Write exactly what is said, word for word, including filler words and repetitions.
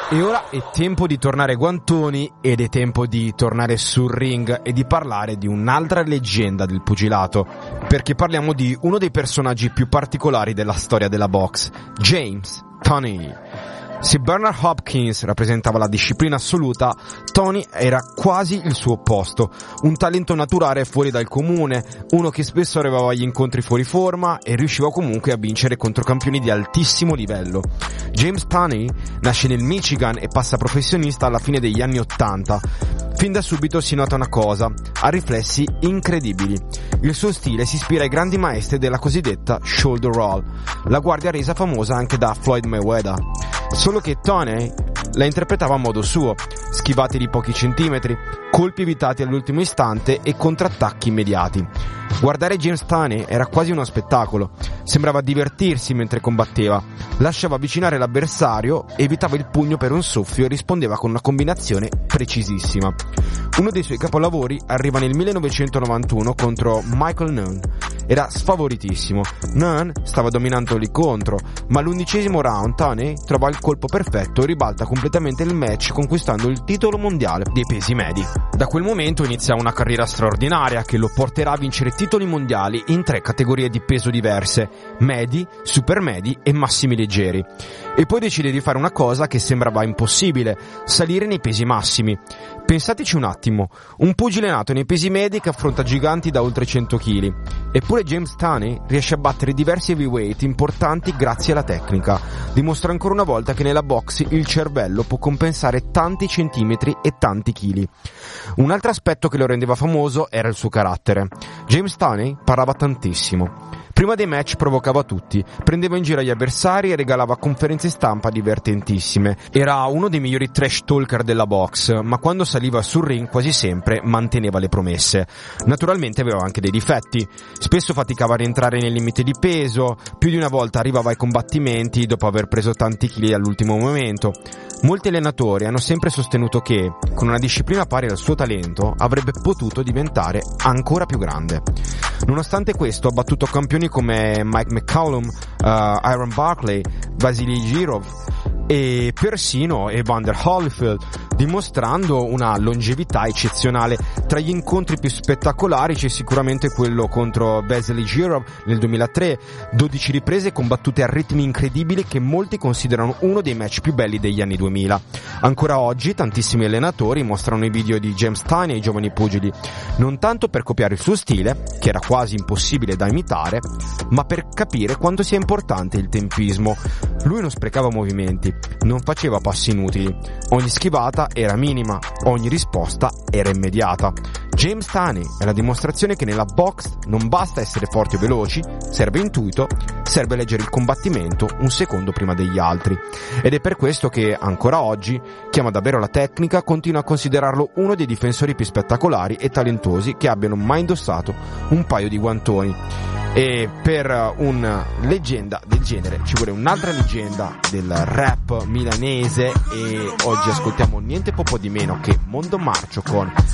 E ora è tempo di tornare ai guantoni ed è tempo di tornare sul ring e di parlare di un'altra leggenda del pugilato, perché parliamo di uno dei personaggi più particolari della storia della box, James Toney. Se Bernard Hopkins rappresentava la disciplina assoluta, Toney era quasi il suo opposto, un talento naturale fuori dal comune, uno che spesso arrivava agli incontri fuori forma e riusciva comunque a vincere contro campioni di altissimo livello. James Toney nasce nel Michigan e passa professionista alla fine degli anni ottanta. Fin da subito si nota una cosa, ha riflessi incredibili. Il suo stile si ispira ai grandi maestri della cosiddetta shoulder roll, la guardia resa famosa anche da Floyd Mayweather. Solo che Toney la interpretava a modo suo, schivate di pochi centimetri, colpi evitati all'ultimo istante e contrattacchi immediati. Guardare James Toney era quasi uno spettacolo, sembrava divertirsi mentre combatteva, lasciava avvicinare l'avversario, evitava il pugno per un soffio e rispondeva con una combinazione precisissima. Uno dei suoi capolavori arriva nel millenovecentonovantuno contro Michael Nunn. Era sfavoritissimo, Nunn stava dominando l'incontro, ma all'undicesimo round Toney trova il colpo perfetto e ribalta completamente il match, conquistando il titolo mondiale dei pesi medi. Da quel momento inizia una carriera straordinaria che lo porterà a vincere titoli mondiali in tre categorie di peso diverse: medi, supermedi e massimi leggeri. E poi decide di fare una cosa che sembrava impossibile: salire nei pesi massimi. Pensateci un attimo, un pugile nato nei pesi medi che affronta giganti da oltre cento chili. Eppure James Toney riesce a battere diversi heavyweight importanti grazie alla tecnica. Dimostra ancora una volta che nella box il cervello può compensare tanti centimetri e tanti chili. Un altro aspetto che lo rendeva famoso era il suo carattere. James Toney parlava tantissimo. Prima dei match provocava tutti, prendeva in giro gli avversari e regalava conferenze stampa divertentissime. Era uno dei migliori trash talker della box, ma quando saliva sul ring quasi sempre manteneva le promesse. Naturalmente aveva anche dei difetti, spesso faticava a rientrare nel limite di peso, più di una volta arrivava ai combattimenti dopo aver preso tanti chili all'ultimo momento. Molti allenatori hanno sempre sostenuto che, con una disciplina pari al suo talento, avrebbe potuto diventare ancora più grande. Nonostante questo ha battuto campioni come Mike McCallum, uh, Iron Barkley, Vasily Girov e persino Evander Holyfield, dimostrando una longevità eccezionale. Tra gli incontri più spettacolari c'è sicuramente quello contro Vasily Girov nel duemilatré, dodici riprese combattute a ritmi incredibili che molti considerano uno dei match più belli degli anni duemila. Ancora oggi tantissimi allenatori mostrano i video di James Toney ai giovani pugili, non tanto per copiare il suo stile, che era quasi impossibile da imitare, ma per capire quanto sia importante il tempismo. Lui non sprecava movimenti, non faceva passi inutili, ogni schivata era minima, ogni risposta era immediata. James Toney è la dimostrazione che nella box non basta essere forti o veloci, serve intuito, serve leggere il combattimento un secondo prima degli altri. Ed è per questo che ancora oggi chi ama davvero la tecnica continua a considerarlo uno dei difensori più spettacolari e talentuosi che abbiano mai indossato un paio di guantoni. E per una leggenda del genere ci vuole un'altra leggenda del rap milanese, e oggi ascoltiamo niente poco di meno che Mondo Marcio con